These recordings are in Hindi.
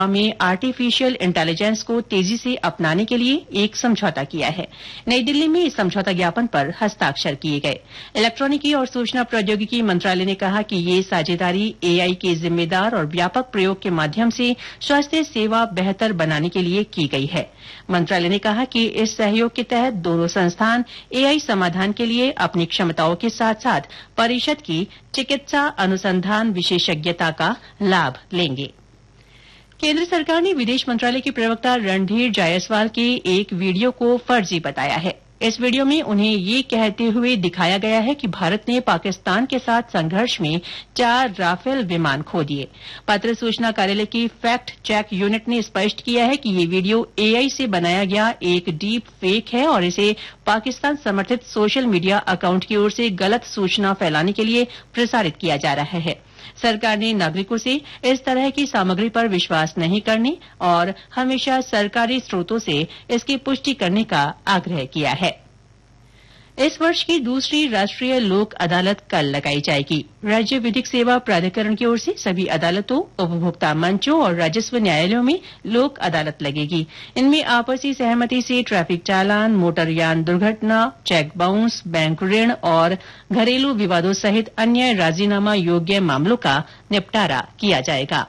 में आर्टिफिशियल इंटेलिजेंस को तेजी से अपनाने के लिए एक समझौता किया है। नई दिल्ली में इस समझौता ज्ञापन पर हस्ताक्षर किए गए। इलेक्ट्रॉनिकी और सूचना प्रौद्योगिकी मंत्रालय ने कहा कि ये साझेदारी एआई के जिम्मेदार और व्यापक प्रयोग के माध्यम से स्वास्थ्य सेवा बेहतर बनाने के लिए की गई है। मंत्रालय ने कहा कि इस सहयोग के तहत दोनों संस्थान एआई समाधान के लिए अपनी क्षमताओं के साथ साथ परिषद की चिकित्सा अनुसंधान विशेषज्ञता का लाभ लेंगे। केंद्र सरकार ने विदेश मंत्रालय के प्रवक्ता रणधीर जायसवाल के एक वीडियो को फर्जी बताया है। इस वीडियो में उन्हें ये कहते हुए दिखाया गया है कि भारत ने पाकिस्तान के साथ संघर्ष में 4 राफेल विमान खो दिए। पत्र सूचना कार्यालय की फैक्ट चेक यूनिट ने स्पष्ट किया है कि ये वीडियो एआई से बनाया गया एक डीप फेक है और इसे पाकिस्तान समर्थित सोशल मीडिया अकाउंट की ओर से गलत सूचना फैलाने के लिए प्रसारित किया जा रहा है। सरकार ने नागरिकों से इस तरह की सामग्री पर विश्वास नहीं करने और हमेशा सरकारी स्रोतों से इसकी पुष्टि करने का आग्रह किया है। इस वर्ष की दूसरी राष्ट्रीय लोक अदालत कल लगाई जाएगी। राज्य विधिक सेवा प्राधिकरण की ओर से सभी अदालतों, उपभोक्ता मंचों और राजस्व न्यायालयों में लोक अदालत लगेगी। इनमें आपसी सहमति से ट्रैफिक चालान, मोटरयान दुर्घटना, चेक बाउंस, बैंक ऋण और घरेलू विवादों सहित अन्य राजीनामा योग्य मामलों का निपटारा किया जाएगा।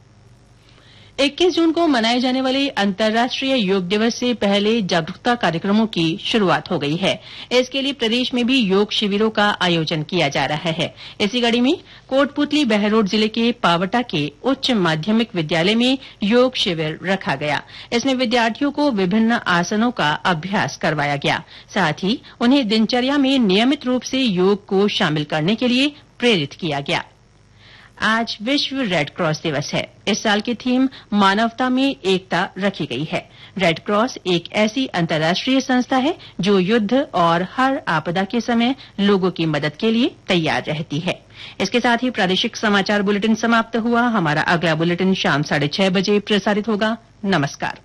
21 जून को मनाए जाने वाले अंतर्राष्ट्रीय योग दिवस से पहले जागरूकता कार्यक्रमों की शुरुआत हो गई है। इसके लिए प्रदेश में भी योग शिविरों का आयोजन किया जा रहा है। इसी कड़ी में कोटपुतली बहरोड जिले के पावटा के उच्च माध्यमिक विद्यालय में योग शिविर रखा गया। इसमें विद्यार्थियों को विभिन्न आसनों का अभ्यास करवाया गया। साथ ही उन्हें दिनचर्या में नियमित रूप से योग को शामिल करने के लिए प्रेरित किया गया। आज विश्व रेड क्रॉस दिवस है। इस साल की थीम मानवता में एकता रखी गई है। रेड क्रॉस एक ऐसी अंतर्राष्ट्रीय संस्था है जो युद्ध और हर आपदा के समय लोगों की मदद के लिए तैयार रहती है। इसके साथ ही प्रादेशिक समाचार बुलेटिन समाप्त हुआ। हमारा अगला बुलेटिन शाम 6:30 बजे प्रसारित होगा। नमस्कार।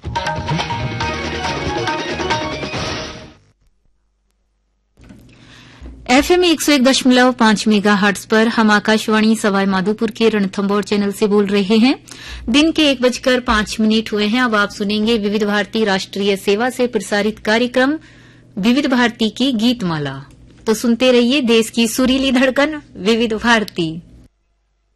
FM 101.5 मेगाहर्ट्ज पर हम आकाशवाणी सवाई माधोपुर के रणथंभौर चैनल से बोल रहे हैं। दिन के 1:05 हुए हैं। अब आप सुनेंगे विविध भारती राष्ट्रीय सेवा से प्रसारित कार्यक्रम विविध भारती की गीतमाला। तो सुनते रहिए देश की सुरीली धड़कन विविध भारती।